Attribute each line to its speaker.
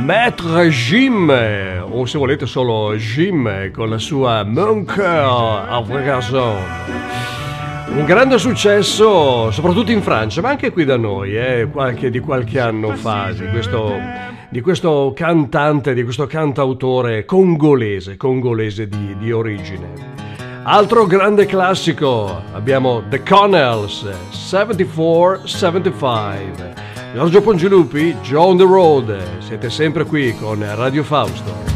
Speaker 1: Maître Jim, o se volete solo Jim, con la sua Mon Cœur a Vregazon. Un grande successo, soprattutto in Francia, ma anche qui da noi, di qualche anno fa, di questo cantante, di questo cantautore congolese di origine. Altro grande classico, abbiamo The Connells, 74-75. Giorgio Pongilupi, Joe on the Road, siete sempre qui con Radio Fausto.